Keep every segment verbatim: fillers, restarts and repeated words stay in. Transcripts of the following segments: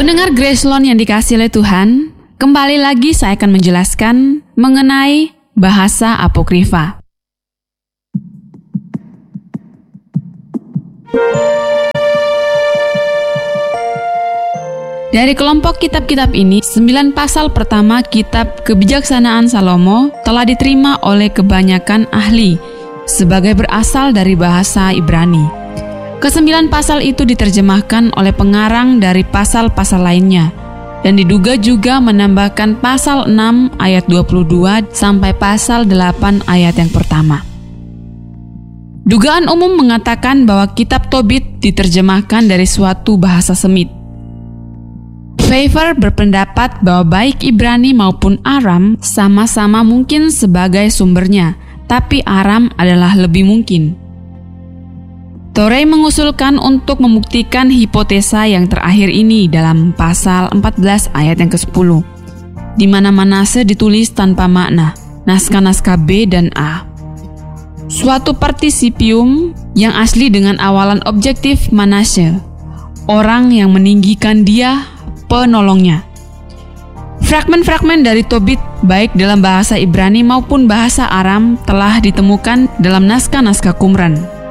Pendengar Grace Lone yang dikasihi oleh Tuhan, kembali lagi saya akan menjelaskan mengenai bahasa apokrifa. Dari kelompok kitab-kitab ini, sembilan pasal pertama kitab Kebijaksanaan Salomo telah diterima oleh kebanyakan ahli sebagai berasal dari bahasa Ibrani. Kesembilan pasal itu diterjemahkan oleh pengarang dari pasal-pasal lainnya dan diduga juga menambahkan pasal enam ayat dua puluh dua sampai pasal delapan ayat yang pertama. Dugaan umum mengatakan bahwa kitab Tobit diterjemahkan dari suatu bahasa Semit. Pfeiffer berpendapat bahwa baik Ibrani maupun Aram sama-sama mungkin sebagai sumbernya, tapi Aram adalah lebih mungkin. Torrey mengusulkan untuk membuktikan hipotesa yang terakhir ini dalam pasal empat belas ayat yang kesepuluh, di mana Manase ditulis tanpa makna, naskah-naskah B dan A. Suatu partisipium yang asli dengan awalan objektif Manase, orang yang meninggikan dia, penolongnya. Fragmen-fragmen dari Tobit, baik dalam bahasa Ibrani maupun bahasa Aram, telah ditemukan dalam naskah-naskah Qumran.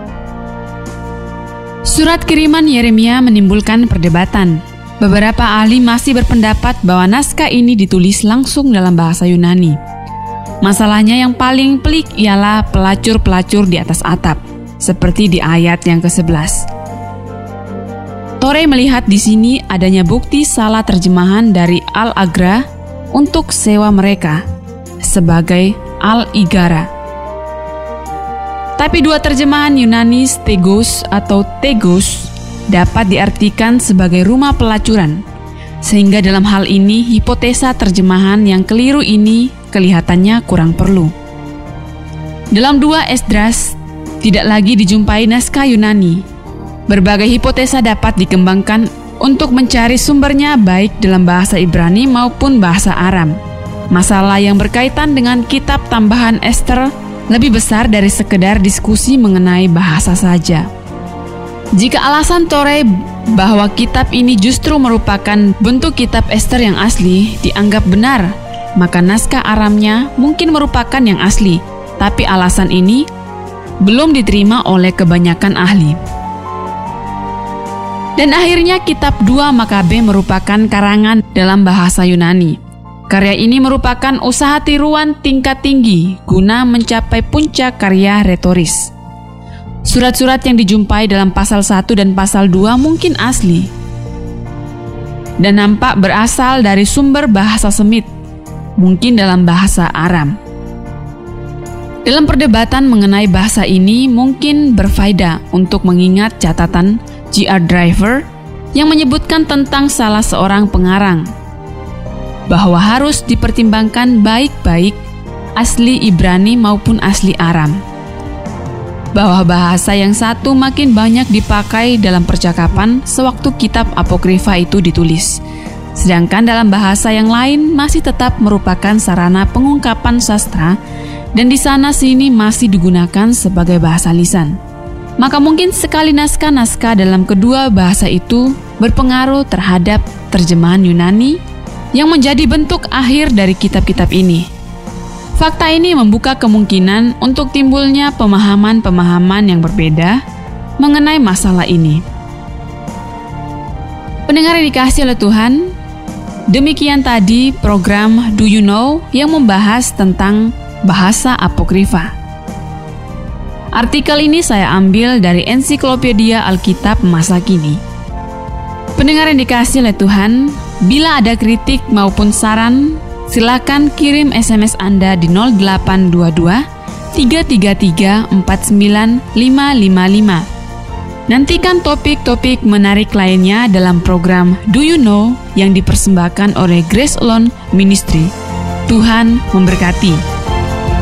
Surat kiriman Yeremia menimbulkan perdebatan. Beberapa ahli masih berpendapat bahwa naskah ini ditulis langsung dalam bahasa Yunani. Masalahnya yang paling pelik ialah pelacur-pelacur di atas atap, seperti di ayat yang kesebelas. Torrey melihat di sini adanya bukti salah terjemahan dari Al-Agra untuk sewa mereka sebagai Al-Igara. Tapi dua terjemahan Yunani stegos atau tegos dapat diartikan sebagai rumah pelacuran, sehingga dalam hal ini hipotesa terjemahan yang keliru ini kelihatannya kurang perlu. Dalam dua Esdras tidak lagi dijumpai naskah Yunani. Berbagai hipotesa dapat dikembangkan untuk mencari sumbernya baik dalam bahasa Ibrani maupun bahasa Aram. Masalah yang berkaitan dengan kitab tambahan Ester lebih besar dari sekedar diskusi mengenai bahasa saja. Jika alasan Torrey bahwa kitab ini justru merupakan bentuk kitab Ester yang asli dianggap benar, maka naskah Aramnya mungkin merupakan yang asli, tapi alasan ini belum diterima oleh kebanyakan ahli. Dan akhirnya kitab dua Makabe merupakan karangan dalam bahasa Yunani. Karya ini merupakan usaha tiruan tingkat tinggi guna mencapai puncak karya retoris. Surat-surat yang dijumpai dalam pasal satu dan pasal dua mungkin asli dan nampak berasal dari sumber bahasa Semit, mungkin dalam bahasa Aram. Dalam perdebatan mengenai bahasa ini mungkin berfaedah untuk mengingat catatan G R Driver yang menyebutkan tentang salah seorang pengarang, bahwa harus dipertimbangkan baik-baik asli Ibrani maupun asli Aram. Bahwa bahasa yang satu makin banyak dipakai dalam percakapan sewaktu kitab apokrifa itu ditulis, sedangkan dalam bahasa yang lain masih tetap merupakan sarana pengungkapan sastra dan di sana sini masih digunakan sebagai bahasa lisan. Maka mungkin sekali naskah-naskah dalam kedua bahasa itu berpengaruh terhadap terjemahan Yunani yang menjadi bentuk akhir dari kitab-kitab ini. Fakta ini membuka kemungkinan untuk timbulnya pemahaman-pemahaman yang berbeda mengenai masalah ini. Pendengar yang dikasihi oleh Tuhan, demikian tadi program Do You Know yang membahas tentang bahasa apokrifa. Artikel ini saya ambil dari Ensiklopedia Alkitab Masa Kini. Pendengar yang dikasihi oleh Tuhan, bila ada kritik maupun saran, silakan kirim S M S Anda di nol delapan dua dua tiga tiga tiga empat sembilan lima lima lima. Nantikan topik-topik menarik lainnya dalam program Do You Know yang dipersembahkan oleh Grace Lone Ministry. Tuhan memberkati.